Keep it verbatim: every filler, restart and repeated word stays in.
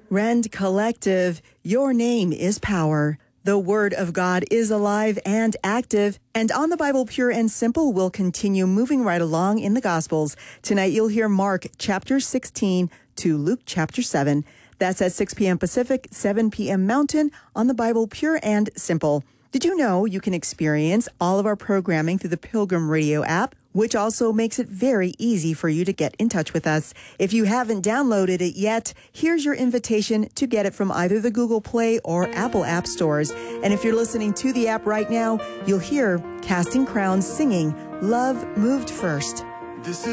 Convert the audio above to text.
Rend Collective, your name is power. The Word of God is alive and active, and On the Bible Pure and Simple will continue moving right along in the Gospels. Tonight you'll hear Mark chapter sixteen to Luke chapter seven. That's at six p.m. Pacific, seven p.m. Mountain on the Bible Pure and Simple. Did you know you can experience all of our programming through the Pilgrim Radio app, which also makes it very easy for you to get in touch with us? If you haven't downloaded it yet, here's your invitation to get it from either the Google Play or Apple app stores. And if you're listening to the app right now, you'll hear Casting Crowns singing Love Moved First. This is